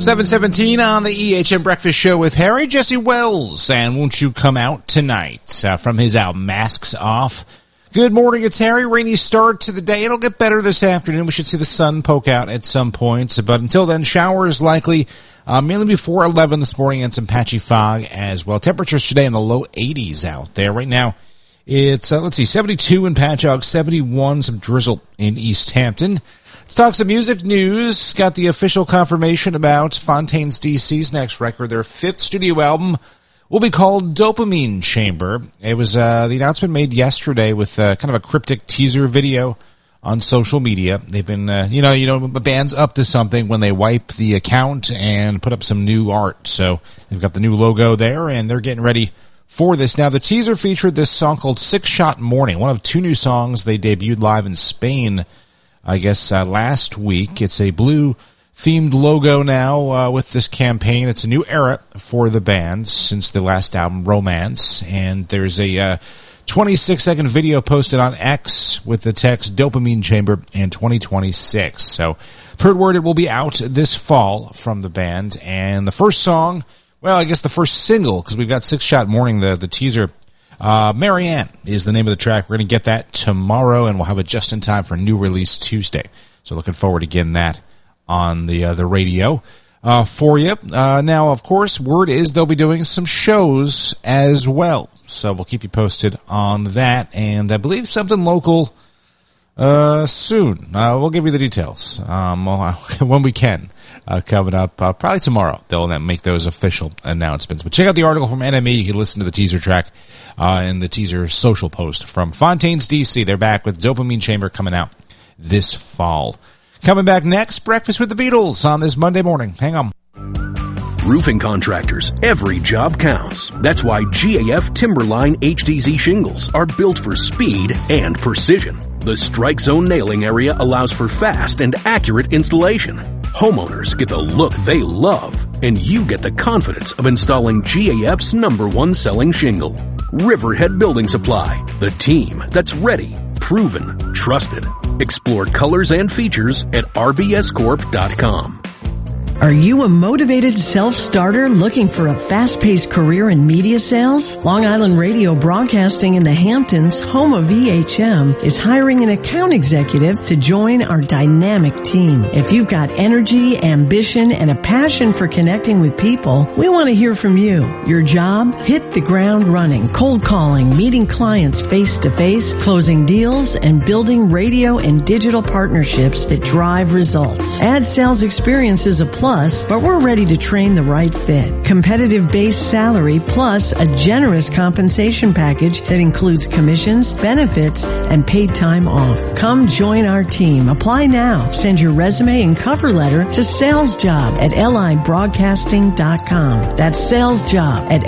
7:17 on the EHM Breakfast Show with Harry. Jesse Wells, and Won't You Come Out Tonight from his album Masks Off. Good morning, it's Harry. Rainy start to the day. It'll get better this afternoon. We should see the sun poke out at some points, but until then, showers likely mainly before 11 this morning and some patchy fog as well. Temperatures today in the low 80s out there. Right now, it's, 72 in Patchogue, 71, some drizzle in East Hampton. Let's talk some music news. Got the official confirmation about Fontaines DC's next record. Their fifth studio album will be called Dopamine Chamber. It was the announcement made yesterday with kind of a cryptic teaser video on social media. They've been, the band's up to something when they wipe the account and put up some new art. So they've got the new logo there, and they're getting ready for this. Now, the teaser featured this song called Six Shot Morning, one of two new songs they debuted live in Spain, I guess, last week. It's a blue-themed logo now with this campaign. It's a new era for the band since the last album, Romance. And there's a 26-second video posted on X with the text Dopamine Chamber in 2026. So, per word, it will be out this fall from the band. And the first song, well, I guess the first single, because we've got Six Shot Morning, the teaser, Marianne is the name of the track. We're going to get that tomorrow, and we'll have it just in time for new release Tuesday. So looking forward to getting that on the radio for you. Now, of course, word is they'll be doing some shows as well. So we'll keep you posted on that, and I believe something local soon. We'll give you the details when we can. Coming up probably tomorrow. They'll make those official announcements. But check out the article from NME. You can listen to the teaser track and the teaser social post from Fontaines DC. They're back with Dopamine Chamber coming out this fall. Coming back next, Breakfast with the Beatles on this Monday morning. Hang on. Roofing contractors, every job counts. That's why GAF Timberline HDZ shingles are built for speed and precision. The Strike Zone nailing area allows for fast and accurate installation. Homeowners get the look they love, and you get the confidence of installing GAF's #1 selling shingle. Riverhead Building Supply, the team that's ready, proven, trusted. Explore colors and features at rbscorp.com. Are you a motivated self-starter looking for a fast-paced career in media sales? Long Island Radio Broadcasting in the Hamptons, home of EHM, is hiring an account executive to join our dynamic team. If you've got energy, ambition, and a passion for connecting with people, we want to hear from you. Your job? Hit the ground running, cold calling, meeting clients face-to-face, closing deals, and building radio and digital partnerships that drive results. Ad sales experience is a plus, but we're ready to train the right fit. Competitive base salary plus a generous compensation package that includes commissions, benefits, and paid time off. Come join our team. Apply now. Send your resume and cover letter to salesjob at libroadcasting.com. That's salesjob at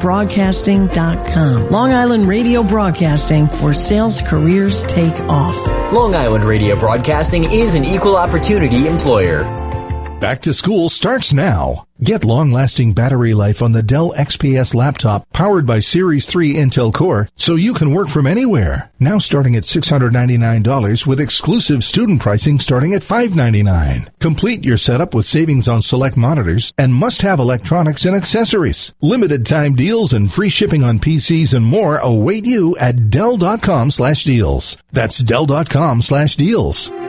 libroadcasting.com. Long Island Radio Broadcasting, where sales careers take off. Long Island Radio Broadcasting is an equal opportunity employer. Back to school starts now. Get long-lasting battery life on the Dell XPS laptop powered by Series 3 Intel Core so you can work from anywhere. Now starting at $699 with exclusive student pricing starting at $599. Complete your setup with savings on select monitors and must-have electronics and accessories. Limited time deals and free shipping on PCs and more await you at Dell.com/deals. That's Dell.com/deals.